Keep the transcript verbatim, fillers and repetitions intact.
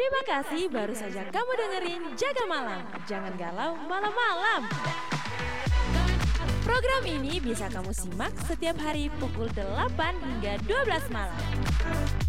Terima kasih baru saja kamu dengerin Jaga Malam. Jangan galau malam-malam. Program ini bisa kamu simak setiap hari pukul delapan hingga dua belas malam.